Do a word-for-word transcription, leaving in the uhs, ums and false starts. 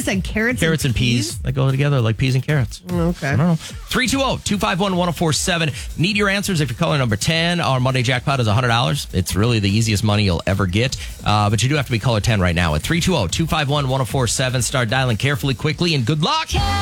have said carrots, Carrots and and peas. peas. They go together like peas and carrots. Okay. I don't know. three two zero, two five one, one zero four seven. Need your answers if you're caller number ten. Our Monday jackpot is one hundred dollars. It's really the easiest money you'll ever get. Uh, but you do have to be caller ten right now at three two zero, two five one, one zero four seven. Start dialing carefully, quickly, and good luck.